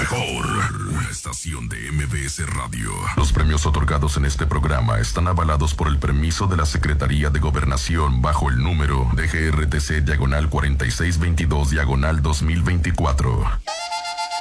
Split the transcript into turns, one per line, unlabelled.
mejor. Una estación de MBS Radio. Los premios otorgados en este programa están avalados por el permiso de la Secretaría de Gobernación bajo el número DGRTC /4622/2024.